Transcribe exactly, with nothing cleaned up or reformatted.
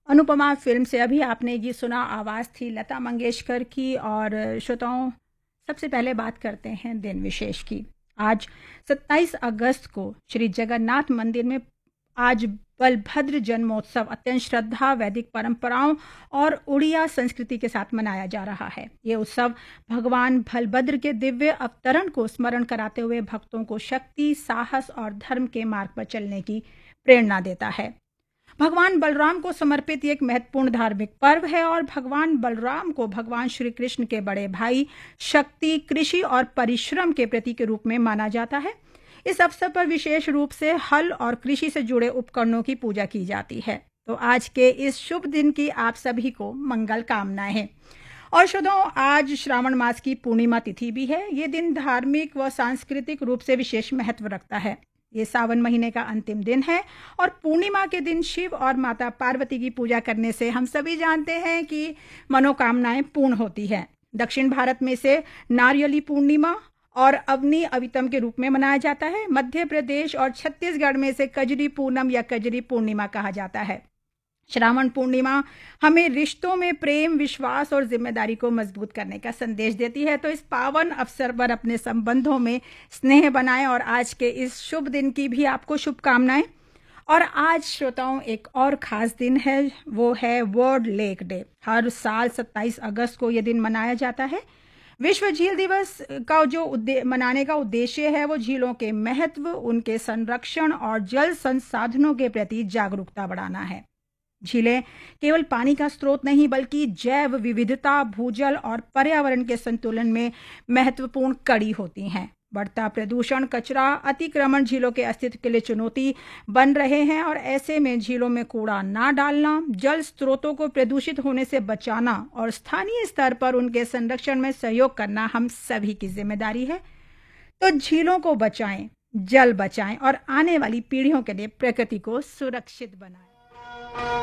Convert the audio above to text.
Anupama film से अभी आपने ये सुना, आवाज़ थी लता मंगेशकर की। और श्रोताओं, सबसे पहले बात करते हैं दिन विशेष की। आज सत्ताईस अगस्त को श्री जगन्नाथ मंदिर में आज बलभद्र जन्मोत्सव अत्यंत श्रद्धा, वैदिक परंपराओं और उड़िया संस्कृति के साथ मनाया जा रहा है। ये उत्सव भगवान बलभद्र के दिव्य अवतरण को स्मरण कराते हुए भक्तों को शक्ति, साहस और धर्म के मार्ग पर चलने की प्रेरणा देता है। भगवान बलराम को समर्पित एक महत्वपूर्ण धार्मिक पर्व है और भगवान बलराम को भगवान श्री कृष्ण के बड़े भाई, शक्ति, कृषि और परिश्रम के प्रतीक के रूप में माना जाता है। इस अवसर पर विशेष रूप से हल और कृषि से जुड़े उपकरणों की पूजा की जाती है। तो आज के इस शुभ दिन की आप सभी को मंगल कामनाएं हैं। और श्रोताओं, आज श्रावण मास की पूर्णिमा तिथि भी है। ये दिन धार्मिक व सांस्कृतिक रूप से विशेष महत्व रखता है। ये सावन महीने का अंतिम दिन है और पूर्णिमा के दिन शिव और माता पार्वती की पूजा करने से हम सभी जानते हैं कि मनोकामनाएं पूर्ण होती हैं। दक्षिण भारत में इसे नारियली पूर्णिमा और अवनी अवितम के रूप में मनाया जाता है। मध्य प्रदेश और छत्तीसगढ़ में इसे कजरी पूनम या कजरी पूर्णिमा कहा जाता है। श्रावण पूर्णिमा हमें रिश्तों में प्रेम, विश्वास और जिम्मेदारी को मजबूत करने का संदेश देती है। तो इस पावन अवसर पर अपने संबंधों में स्नेह बनाएं और आज के इस शुभ दिन की भी आपको शुभकामनाएं। और आज श्रोताओं, एक और खास दिन है, वो है वर्ल्ड लेक डे। हर साल सत्ताईस अगस्त को यह दिन मनाया जाता है। विश्व झील दिवस का जो मनाने का उद्देश्य है वो झीलों के महत्व, उनके संरक्षण और जल संसाधनों के प्रति जागरूकता बढ़ाना है। झीलें केवल पानी का स्रोत नहीं बल्कि जैव विविधता, भूजल और पर्यावरण के संतुलन में महत्वपूर्ण कड़ी होती हैं। बढ़ता प्रदूषण, कचरा, अतिक्रमण झीलों के अस्तित्व के लिए चुनौती बन रहे हैं और ऐसे में झीलों में कूड़ा ना डालना, जल स्रोतों को प्रदूषित होने से बचाना और स्थानीय स्तर पर उनके संरक्षण में सहयोग करना हम सभी की जिम्मेदारी है। तो झीलों को बचाएं, जल बचाएं और आने वाली पीढ़ियों के लिए प्रकृति को सुरक्षित बनाएं।